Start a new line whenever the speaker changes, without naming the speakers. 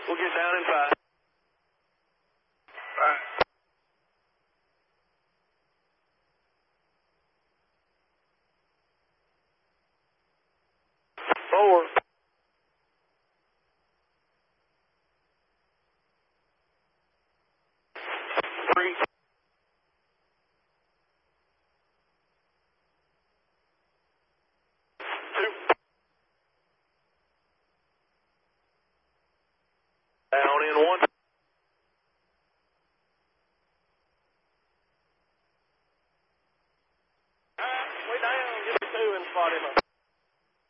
We'll get down in 5. Right. 4. 3. 2. Down in 1. Way down. Get 2 and spot him up.